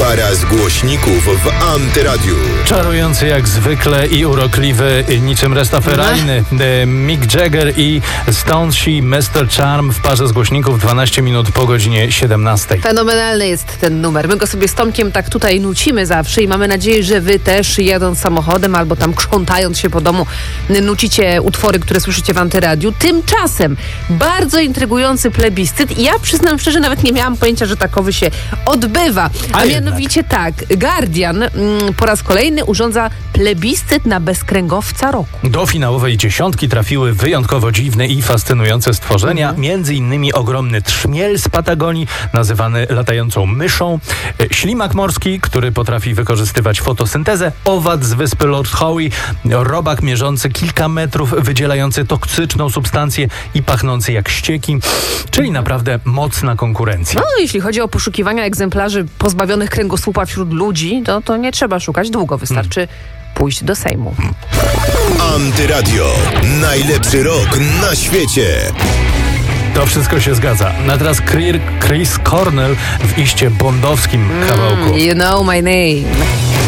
Para z głośników w Antyradiu. Czarujący jak zwykle i urokliwy niczym resta ferajny Mick Jagger i Stonesi Mr. Charm w parze z głośników 12 minut po godzinie 17. Fenomenalny jest ten numer. My go sobie z Tomkiem tak tutaj nucimy zawsze i mamy nadzieję, że wy też jadąc samochodem albo tam krzątając się po domu nucicie utwory, które słyszycie w Antyradiu. Tymczasem bardzo intrygujący plebiscyt i ja przyznam szczerze, nawet nie miałam pojęcia, że takowy się odbywa. A mianowicie tak, Guardian po raz kolejny urządza plebiscyt na bezkręgowca roku. Do finałowej dziesiątki trafiły wyjątkowo dziwne i fascynujące stworzenia, między innymi ogromny trzmiel z Patagonii, nazywany latającą myszą, ślimak morski, który potrafi wykorzystywać fotosyntezę, owad z wyspy Lord Howe, robak mierzący kilka metrów, wydzielający toksyczną substancję i pachnący jak ścieki, czyli naprawdę mocna konkurencja. No, jeśli chodzi o poszukiwania egzemplarzy pozbawionych kręgosłupa wśród ludzi, to nie trzeba szukać długo, wystarczy pójść do Sejmu. Antyradio. Najlepszy rok na świecie. To wszystko się zgadza. A teraz Chris Cornell w iście bondowskim kawałku. You know my name.